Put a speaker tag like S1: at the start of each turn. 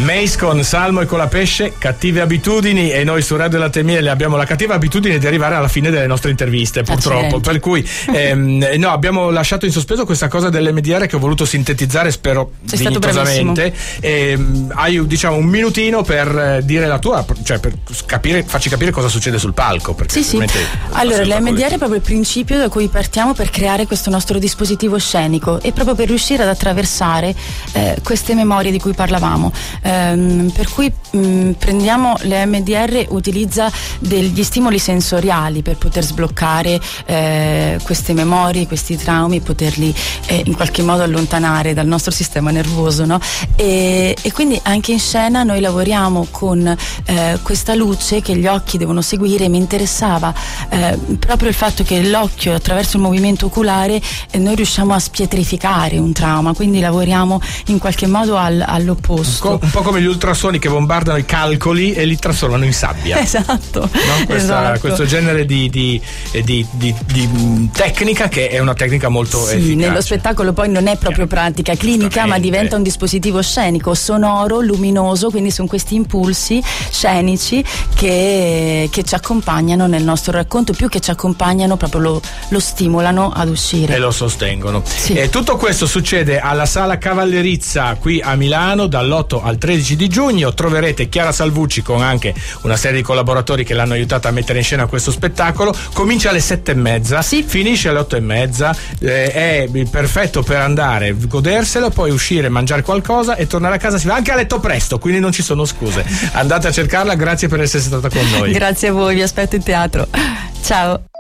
S1: Mace con Salmo e con la pesce, cattive abitudini, e noi su Radio Latte e Miele abbiamo la cattiva abitudine di arrivare alla fine delle nostre interviste, purtroppo, per cui no, abbiamo lasciato in sospeso questa cosa dell'MDR che ho voluto sintetizzare, spero dignitosamente. Hai, diciamo, un minutino per dire la tua, cioè per farci capire cosa succede sul palco, perché
S2: sì. Allora, l'MDR è proprio il principio da cui partiamo per creare questo nostro dispositivo scenico e proprio per riuscire ad attraversare queste memorie di cui parlavamo. Per cui prendiamo l'MDR, utilizza degli stimoli sensoriali per poter sbloccare queste memorie, questi traumi, poterli in qualche modo allontanare dal nostro sistema nervoso, no? E quindi anche in scena noi lavoriamo con questa luce che gli occhi devono seguire. Mi interessava proprio il fatto che l'occhio, attraverso il movimento oculare, noi riusciamo a spietrificare un trauma, quindi lavoriamo in qualche modo all'opposto.
S1: Un po' come gli ultrasuoni che bombardano i calcoli e li trasformano in sabbia.
S2: Esatto.
S1: No? Questo genere di tecnica, che è una tecnica molto efficace.
S2: Nello spettacolo poi non è proprio pratica clinica, ma diventa un dispositivo scenico, sonoro, luminoso, quindi sono questi impulsi scenici che ci accompagnano nel nostro racconto, più che ci accompagnano proprio lo stimolano ad uscire
S1: e lo sostengono. E tutto questo succede alla Sala Cavallerizza qui a Milano dall'8 al 13 di giugno. Troverete Chiara Salvucci con anche una serie di collaboratori che l'hanno aiutata a mettere in scena questo spettacolo. Comincia alle 7:30, finisce alle 8:30, è perfetto per andare, goderselo, poi uscire, mangiare qualcosa e tornare a casa. Si va anche a letto presto, quindi non ci sono scuse. Andate a cercarla. Grazie per essere stata con noi.
S2: Grazie a voi, vi aspetto in teatro. Ciao.